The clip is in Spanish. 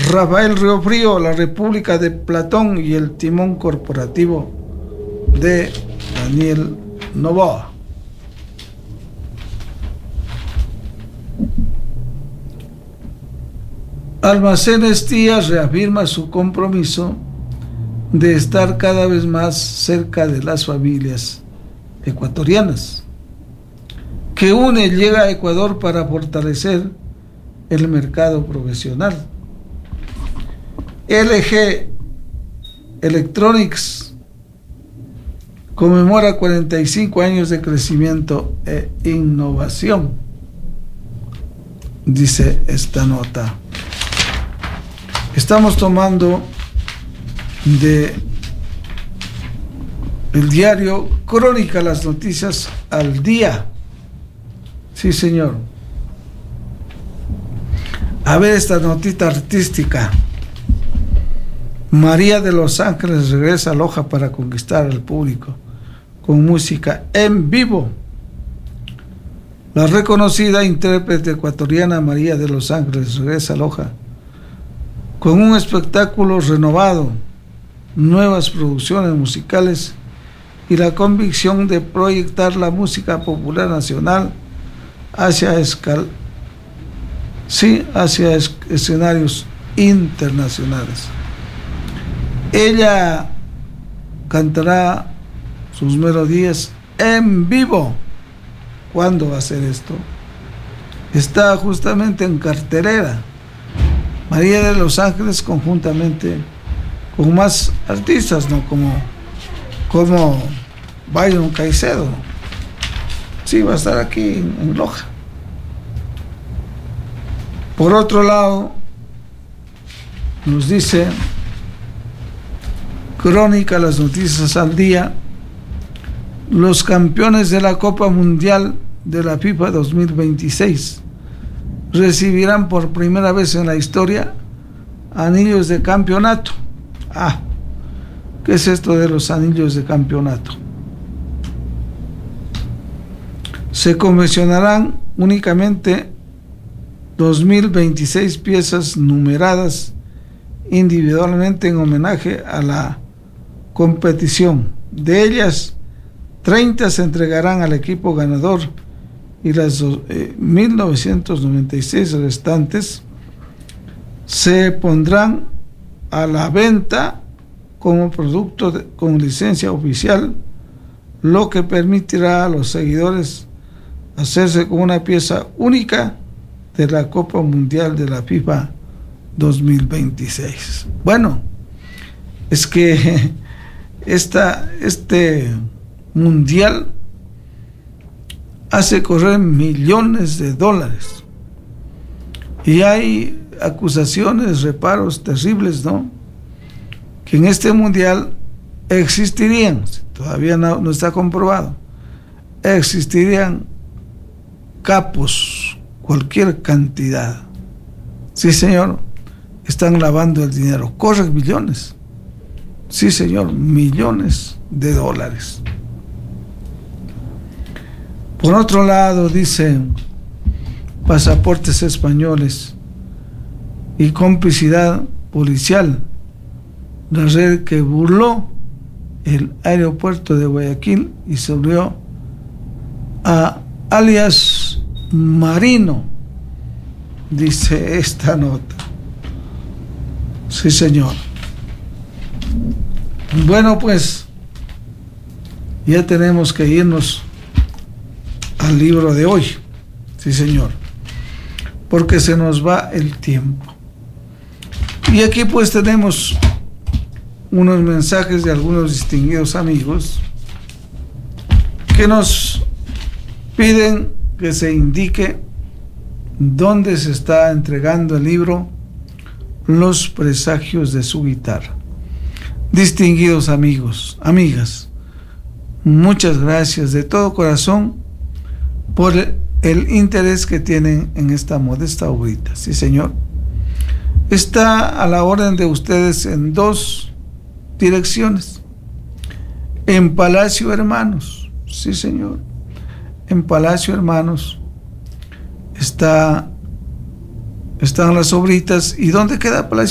Rafael Riofrío, La República de Platón y el Timón Corporativo de Daniel Noboa. Almacenes Tía reafirma su compromiso de estar cada vez más cerca de las familias ecuatorianas. Que UNE llega a Ecuador para fortalecer el mercado profesional. LG Electronics conmemora 45 años de crecimiento e innovación, dice esta nota. Estamos tomando de el diario Crónica, las noticias al día. Sí, señor. A ver esta notita artística. María de los Ángeles regresa a Loja para conquistar al público con música en vivo. La reconocida intérprete ecuatoriana María de los Ángeles regresa a Loja con un espectáculo renovado, nuevas producciones musicales y la convicción de proyectar la música popular nacional hacia escenarios internacionales. Ella cantará sus melodías en vivo. ¿Cuándo va a ser esto? Está justamente en cartelera. María de los Ángeles conjuntamente con más artistas, ¿no? Como Byron Caicedo. Sí, va a estar aquí en Loja. Por otro lado, nos dice Crónica, las noticias al día, los campeones de la Copa Mundial de la FIFA 2026 recibirán por primera vez en la historia anillos de campeonato. ¿Qué es esto de los anillos de campeonato? Se confeccionarán únicamente 2026 piezas numeradas individualmente en homenaje a la competición. De ellas, 30 se entregarán al equipo ganador y las 1996 restantes se pondrán a la venta como producto con licencia oficial, lo que permitirá a los seguidores hacerse con una pieza única de la Copa Mundial de la FIFA 2026. Bueno, es que este mundial hace correr millones de dólares y hay acusaciones, reparos terribles, ¿no? Que en este mundial existirían, todavía no está comprobado, existirían capos, cualquier cantidad. Sí, señor, están lavando el dinero, corren millones. Sí, señor, millones de dólares. Por otro lado, dice, pasaportes españoles y complicidad policial. La red que burló el aeropuerto de Guayaquil y se unió a alias Marino, dice esta nota. Sí, señor. Bueno, pues ya tenemos que irnos al libro de hoy. Sí, señor, porque se nos va el tiempo. Y aquí pues tenemos unos mensajes de algunos distinguidos amigos que nos piden que se indique dónde se está entregando el libro Los presagios de su guitarra. Distinguidos amigos, amigas, muchas gracias de todo corazón por el interés que tienen en esta modesta obrita. Sí, señor. Está a la orden de ustedes en 2 direcciones. En Palacio Hermanos, sí, señor. En Palacio Hermanos están las obritas. ¿Y dónde queda Palacio